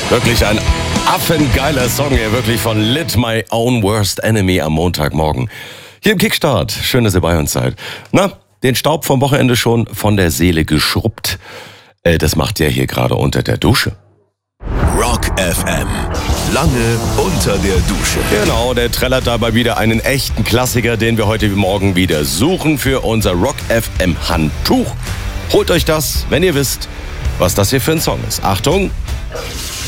Wirklich ein affengeiler Song hier, wirklich von Lit My Own Worst Enemy am Montagmorgen. Hier im Kickstart. Schön, dass ihr bei uns seid. Na, den Staub vom Wochenende schon von der Seele geschrubbt. Das macht ihr hier gerade unter der Dusche. Rock FM. Lange unter der Dusche. Genau, der trällert dabei wieder einen echten Klassiker, den wir heute Morgen wieder suchen für unser Rock FM Handtuch. Holt euch das, wenn ihr wisst, was das hier für ein Song ist. Achtung!